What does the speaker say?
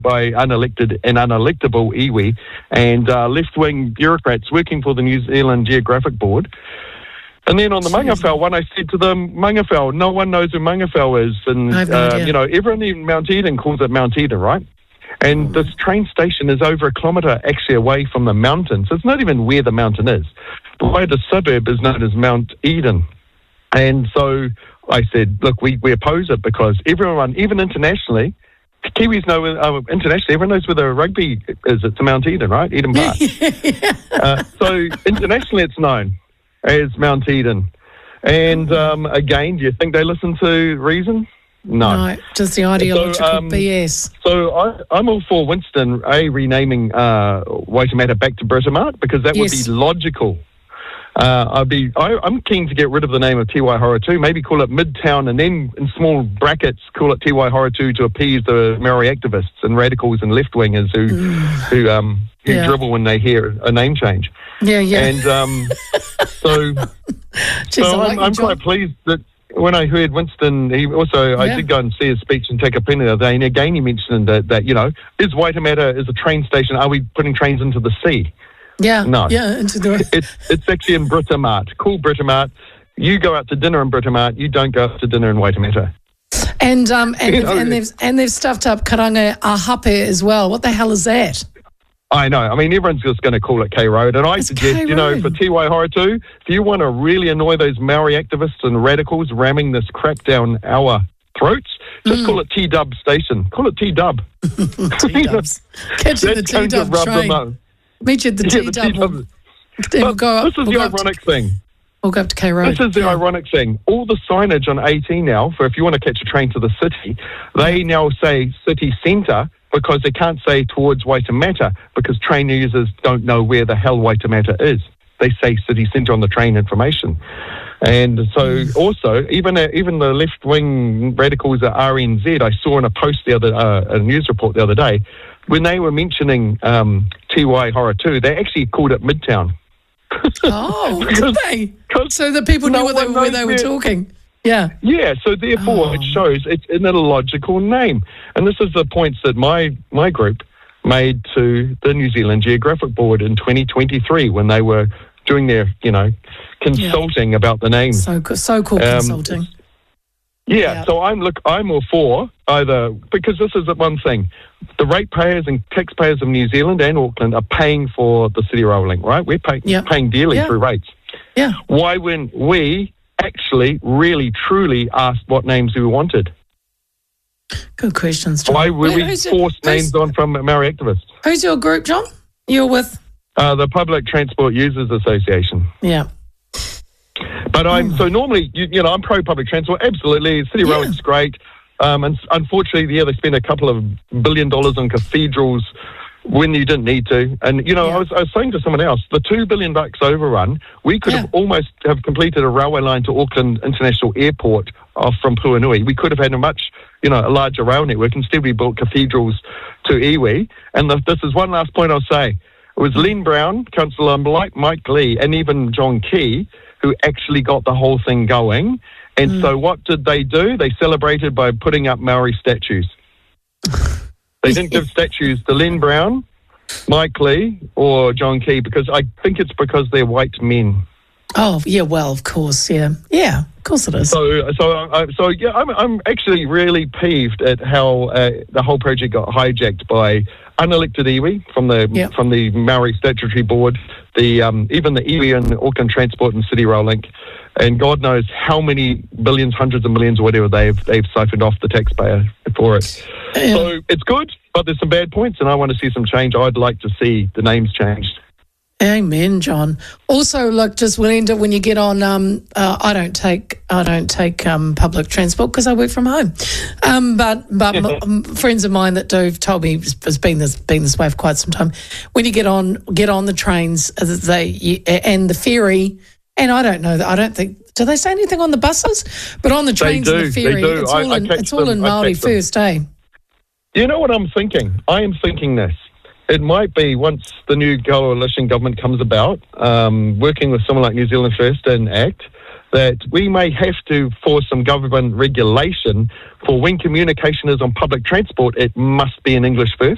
by unelected and unelectable iwi and left-wing bureaucrats working for the New Zealand Geographic Board. And then on the Mangawhau one, I said to them, Mangawhau, no one knows who Mangawhau is. And, everyone in Mount Eden calls it Mount Eden, right? And this train station is over a kilometre actually away from the mountain. So it's not even where the mountain is. The way the suburb is known as Mount Eden. And so I said, look, we oppose it because everyone, even internationally, Kiwis know, internationally, everyone knows where the rugby is. It's Mount Eden, right? Eden Park. So internationally it's known as Mount Eden. And again, do you think they listen to reason? No, just the ideological BS. So I'm all for Winston renaming Waitemata back to Britomart because that would be logical. I'm keen to get rid of the name of Te Waihoratu, maybe call it Midtown, and then in small brackets call it Te Waihoratu to appease the Maori activists and radicals and left-wingers who dribble when they hear a name change. And I'm quite pleased that when I heard Winston, I did go and see his speech in Takapuna the other day, and again he mentioned that is Waitemata is a train station, are we putting trains into the sea? Yeah. No. Yeah, into the... it's actually in Britomart. Call Britomart. You go out to dinner in Britomart, you don't go out to dinner in Waitemata. And they've stuffed up Karanga Ahape as well. What the hell is that? I know. I mean, everyone's just going to call it K Road. And I suggest, for Te Waihoratu, if you want to really annoy those Maori activists and radicals ramming this crap down our throats, just call it T-Dub Station. Call it T-Dub. T-Dubs. Catch you the T-Dub train. Meet you at the T-Dub. This is the ironic thing. We'll go up to K Road. This is the ironic thing. All the signage on 18 now, for if you want to catch a train to the city, they now say city centre, because they can't say towards Waitemata because train users don't know where the hell Waitemata is. They say city centre on the train information. And so also, even the left-wing radicals at RNZ, I saw in a post a news report the other day, when they were mentioning Te Waihoratu, they actually called it Midtown. Oh, did they? So the people knew where they were talking. Yeah. Yeah, so therefore it shows it's in a logical name. And this is the points that my group made to the New Zealand Geographic Board in 2023 when they were doing their, consulting about the name. So-called consulting. So I'm all for either, because this is the one thing, the ratepayers and taxpayers of New Zealand and Auckland are paying for the City Rail Link, right? We're paying dearly through rates. Yeah. Why wouldn't we actually really truly asked what names we wanted? Good questions, John. Why would we force names on from Maori activists? Who's your group, John? You're with? The Public Transport Users Association. Yeah. But so normally, I'm pro-public transport, absolutely. City Rail is great. And unfortunately, they spend a couple of $1 billion on cathedrals when you didn't need to. And, I was saying to someone else, the $2 billion overrun, we could have almost have completed a railway line to Auckland International Airport from Puanui. We could have had a much, a larger rail network. Instead, we built cathedrals to iwi. And this is one last point I'll say. It was Len Brown, Councillor Mike Lee, and even John Key, who actually got the whole thing going. And so what did they do? They celebrated by putting up Maori statues. They didn't give statues to Len Brown, Mike Lee, or John Key, because I think it's because they're white men. Oh, yeah, well, of course, yeah. Yeah, of course it is. I'm actually really peeved at how the whole project got hijacked by unelected iwi from the Maori Statutory Board, even the iwi and Auckland Transport and City Rail Link, and God knows how many billions, hundreds of millions or whatever they've siphoned off the taxpayer for it. Yeah. So it's good, but there's some bad points, and I want to see some change. I'd like to see the names changed. Amen, John. Also, look, just Willinda, when you get on, I don't take public transport because I work from home. But friends of mine that do have told me it's been this way for quite some time. When you get on the trains, and the ferry, and I don't know, I don't think, do they say anything on the buses? But on the trains and the ferry, it's all in Māori first, eh? You know what I'm thinking? I am thinking this. It might be once the new coalition government comes about, working with someone like New Zealand First and ACT, that we may have to force some government regulation for when communication is on public transport, it must be in English first.